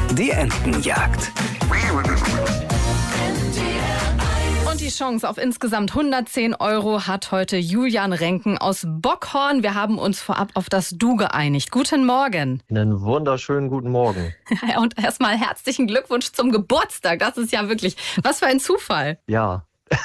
Die Entenjagd. Und die Chance auf insgesamt 110 € hat heute Julian Renken aus Bockhorn. Wir haben uns vorab auf das Du geeinigt. Guten Morgen. Einen wunderschönen guten Morgen. Und erstmal herzlichen Glückwunsch zum Geburtstag. Das ist ja wirklich, was für ein Zufall. Ja,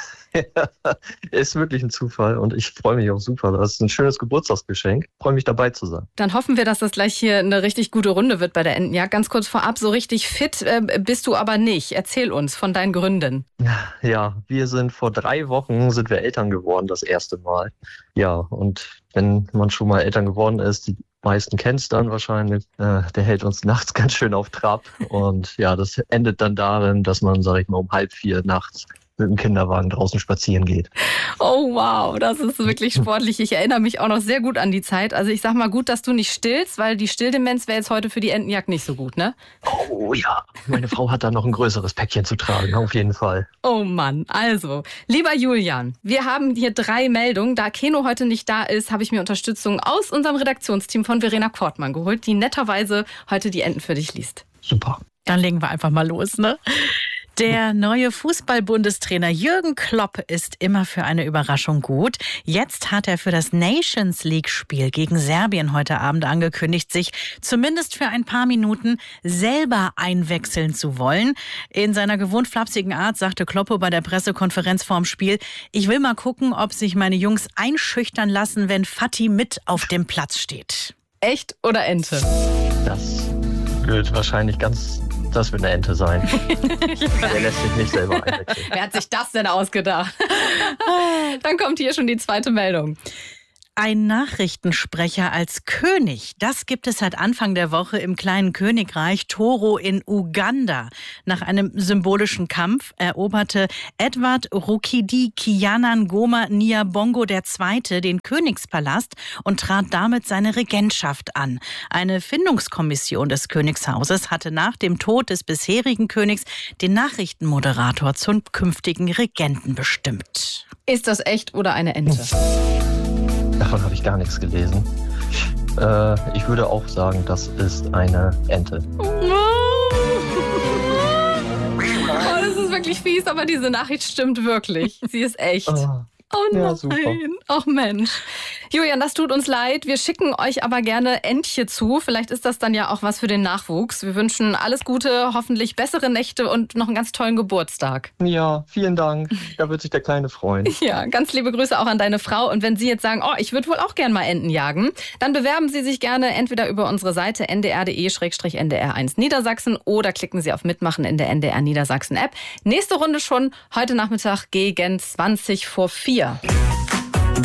ist wirklich ein Zufall und ich freue mich auch super. Das ist ein schönes Geburtstagsgeschenk. Ich freue mich dabei zu sein. Dann hoffen wir, dass das gleich hier eine richtig gute Runde wird bei der Entenjagd. Ganz kurz vorab, so richtig fit bist du aber nicht. Erzähl uns von deinen Gründen. Ja, wir sind vor 3 Wochen sind wir Eltern geworden, das erste Mal. Ja, und wenn man schon mal Eltern geworden ist, die meisten kennen es dann wahrscheinlich, der hält uns nachts ganz schön auf Trab. Und ja, das endet dann darin, dass man, sag ich mal, um 3:30 nachts mit dem Kinderwagen draußen spazieren geht. Oh wow, das ist wirklich sportlich. Ich erinnere mich auch noch sehr gut an die Zeit. Also ich sag mal gut, dass du nicht stillst, weil die Stilldemenz wäre jetzt heute für die Entenjagd nicht so gut, ne? Oh ja, meine Frau hat da noch ein größeres Päckchen zu tragen, auf jeden Fall. Oh Mann, also, lieber Julian, wir haben hier 3 Meldungen. Da Keno heute nicht da ist, habe ich mir Unterstützung aus unserem Redaktionsteam von Verena Kortmann geholt, die netterweise heute die Enten für dich liest. Super. Dann legen wir einfach mal los, ne? Der neue Fußball-Bundestrainer Jürgen Klopp ist immer für eine Überraschung gut. Jetzt hat er für das Nations League-Spiel gegen Serbien heute Abend angekündigt, sich zumindest für ein paar Minuten selber einwechseln zu wollen. In seiner gewohnt flapsigen Art sagte Kloppo bei der Pressekonferenz vorm Spiel: Ich will mal gucken, ob sich meine Jungs einschüchtern lassen, wenn Fatih mit auf dem Platz steht. Echt oder Ente? Das wird wahrscheinlich das wird eine Ente sein. Der lässt sich nicht selber einwechseln. Wer hat sich das denn ausgedacht? Dann kommt hier schon die zweite Meldung. Ein Nachrichtensprecher als König, das gibt es seit Anfang der Woche im kleinen Königreich Toro in Uganda. Nach einem symbolischen Kampf eroberte Edward Rukidi Kianangoma Nyabongo II. Den Königspalast und trat damit seine Regentschaft an. Eine Findungskommission des Königshauses hatte nach dem Tod des bisherigen Königs den Nachrichtenmoderator zum künftigen Regenten bestimmt. Ist das echt oder eine Ente? Davon habe ich gar nichts gelesen. Ich würde auch sagen, das ist eine Ente. Oh, das ist wirklich fies, aber diese Nachricht stimmt wirklich. Sie ist echt. Oh nein, ja, super. Ach Mensch. Julian, das tut uns leid. Wir schicken euch aber gerne Entche zu. Vielleicht ist das dann ja auch was für den Nachwuchs. Wir wünschen alles Gute, hoffentlich bessere Nächte und noch einen ganz tollen Geburtstag. Ja, vielen Dank. Da wird sich der Kleine freuen. Ja, ganz liebe Grüße auch an deine Frau. Und wenn Sie jetzt sagen, ich würde wohl auch gerne mal Enten jagen, dann bewerben Sie sich gerne entweder über unsere Seite ndr.de/ndr1 Niedersachsen oder klicken Sie auf Mitmachen in der NDR Niedersachsen App. Nächste Runde schon heute Nachmittag gegen 4:20.